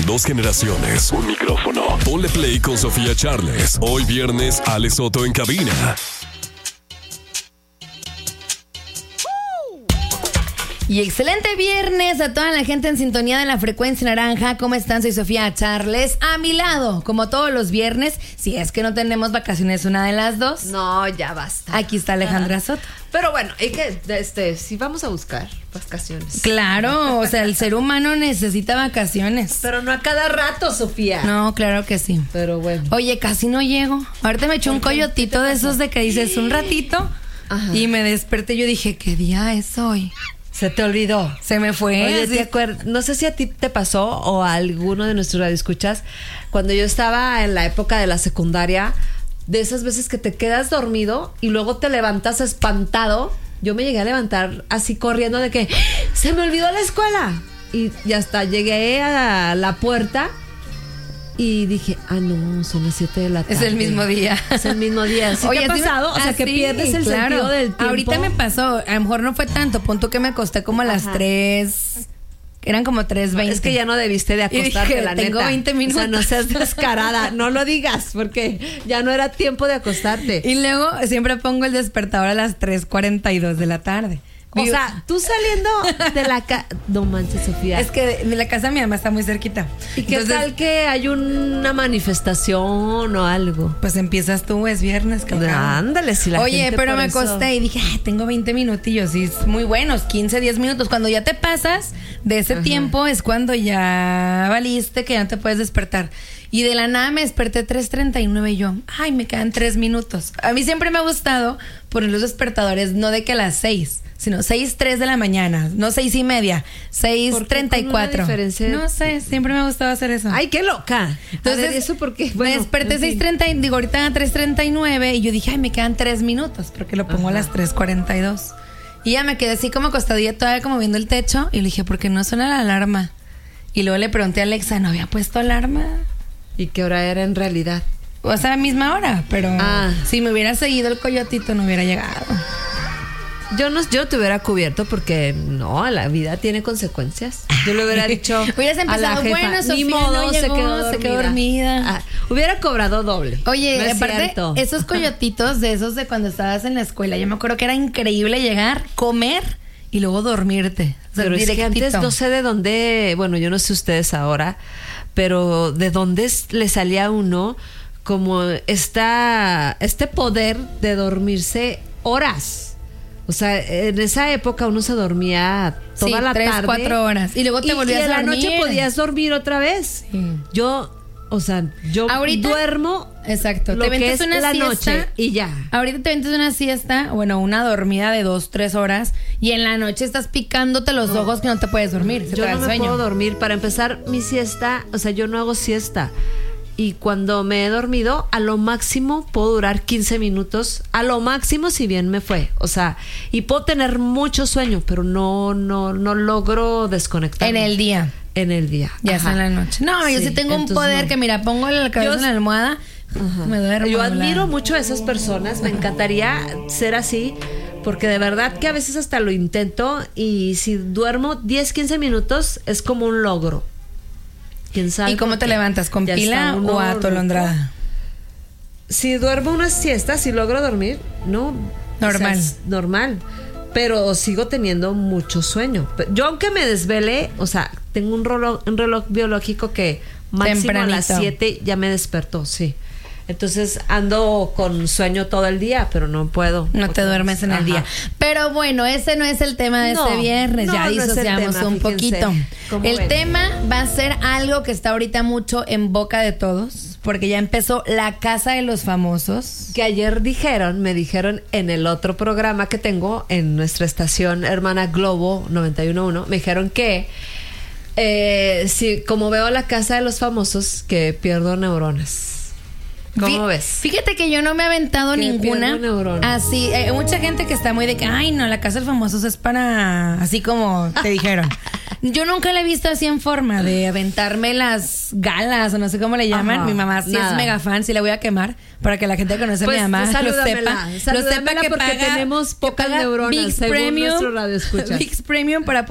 2 generaciones, un micrófono. Ponle play con Sofía Charles. Hoy viernes, Ale Soto en cabina. Y excelente viernes a toda la gente en sintonía de la frecuencia naranja. ¿Cómo están? Soy Sofía Charles. A mi lado, como todos los viernes, si es que no tenemos vacaciones una de las dos. No, ya basta. Aquí está Alejandra Soto. Pero bueno, hay que, sí vamos a buscar vacaciones. Claro, o sea, el ser humano necesita vacaciones. Pero no a cada rato, Sofía. No, claro que sí. Pero bueno. Oye, casi no llego. Ahorita me eché un coyotito de esos de que dices un ratito. Ajá. Y me desperté. Yo dije, ¿qué día es hoy? Se te olvidó. Se me fue. Oye, no sé si a ti te pasó o a alguno de nuestros radioescuchas, cuando yo estaba en la época de la secundaria, de esas veces que te quedas dormido y luego te levantas espantado. Yo me llegué a levantar así corriendo de que se me olvidó la escuela. Y hasta llegué a la puerta y dije, no, son las 7 de la tarde. Es el mismo día. Es el mismo día. ¿Sí Oye, te ha pasado? O sea, que pierdes el sentido del tiempo. Ahorita me pasó, a lo mejor no fue tanto, punto que me acosté como a las 3, eran como 3:20. Es que ya no debiste de acostarte, dije, la tengo neta. 20 minutos. O sea, no seas descarada, no lo digas, porque ya no era tiempo de acostarte. Y luego siempre pongo el despertador a las 3:42 de la tarde. O sea, tú saliendo de la casa... No manches, Sofía. Es que la casa de mi mamá está muy cerquita. ¿Y qué tal que hay una manifestación o algo? Pues empiezas tú, es viernes. Ándale, si la Oye, gente pero me eso... acosté y dije, tengo 20 minutillos. Y es muy buenos, 15, 10 minutos. Cuando ya te pasas de ese tiempo es cuando ya valiste, que ya no te puedes despertar. Y de la nada me desperté 3:39 y yo, me quedan 3 minutos. A mí siempre me ha gustado poner los despertadores, no de que a las 6, sino 6:03 de la mañana, no 6:30, 6:34. No sé, siempre me ha gustado hacer eso. ¡Ay, qué loca! Entonces, ¿eso por qué? Bueno, me desperté 6:30, digo, ahorita a 3:39 y yo dije, me quedan 3 minutos, porque lo pongo a las 3:42. Y ya me quedé así como acostadilla, todavía como viendo el techo, y le dije, ¿por qué no suena la alarma? Y luego le pregunté a Alexa, ¿no había puesto alarma? ¿Y qué hora era en realidad? O sea, misma hora, pero si me hubiera seguido el coyotito no hubiera llegado. Yo te hubiera cubierto porque no, la vida tiene consecuencias. Yo le hubiera dicho hubieras empezado, a la jefa, bueno, Sofía, ni modo, no llegó, se quedó dormida. Hubiera cobrado doble. Oye, no aparte, cierto. Esos coyotitos de esos de cuando estabas en la escuela, yo me acuerdo que era increíble llegar, comer y luego dormirte. O sea, pero es que antes no sé de dónde, bueno, yo no sé ustedes ahora, pero de dónde le salía a uno como este poder de dormirse horas. O sea, en esa época uno se dormía toda la 3, tarde. 4 horas. Y luego te volvías a dormir. Y en la noche podías dormir otra vez. Sí. Yo ahorita duermo. Exacto. Lo te que es una la siesta, noche y ya. Ahorita te ventas una siesta, bueno, una dormida de 2, 3 horas. Y en la noche estás picándote los ojos que no te puedes dormir. Yo no me puedo dormir. Para empezar, mi siesta, o sea, yo no hago siesta. Y cuando me he dormido, a lo máximo puedo durar 15 minutos. A lo máximo, si bien me fue. O sea, y puedo tener mucho sueño, pero no logro desconectar. En el día. Ya es en la noche. No, yo sí tengo un poder que, mira, pongo la cabeza en la almohada, me duermo. Yo admiro mucho a esas personas. Me encantaría ser así, porque de verdad que a veces hasta lo intento. Y si duermo 10, 15 minutos, es como un logro. ¿Quién sabe? ¿Y cómo te levantas? ¿Con pila o atolondrada? Si duermo una siesta, si logro dormir, no. Normal. O sea, normal. Pero sigo teniendo mucho sueño. Yo, aunque me desvele, o sea, tengo un reloj biológico que máximo tempranito. A las 7 ya me despertó, sí. Entonces ando con sueño todo el día, pero no puedo. No te duermes en el día. Pero bueno, ese no es el tema de este viernes. Ya disociamos un poquito. El tema va a ser algo que está ahorita mucho en boca de todos, porque ya empezó La Casa de los Famosos. Que ayer me dijeron en el otro programa que tengo en nuestra estación hermana Globo 91.1, me dijeron que si como veo La Casa de los Famosos, que pierdo neuronas. ¿Cómo ves? Fíjate que yo no me he aventado ninguna. Así, hay mucha gente que está muy de que, ay, no, La Casa de los Famosos es para, así como te dijeron. Yo nunca la he visto así en forma de aventarme las galas o no sé cómo le llaman. Mi mamá sí es mega fan, sí la voy a quemar para que la gente que conoce a mi mamá lo sepa que porque tenemos pocas neuronas VIX según Premium, nuestro radioescuchas. VIX Premium para